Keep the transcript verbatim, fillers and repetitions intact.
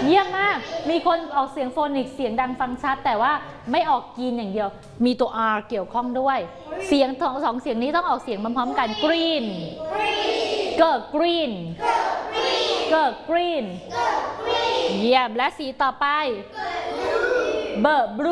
เยี่ยมมากมีคนออกเสียงโฟนิกเสียงดังฟังชัดแต่ว่าไม่ออกยีนอย่างเดียวมีตัว R เกี่ยวข้องด้วยเสียงสองสองเสียงนี้ต้องออกเสียงพร้อมๆกัน green เกิร์ green เกิร์ green เยี่ยมและสีต่อไปเบอร์ blue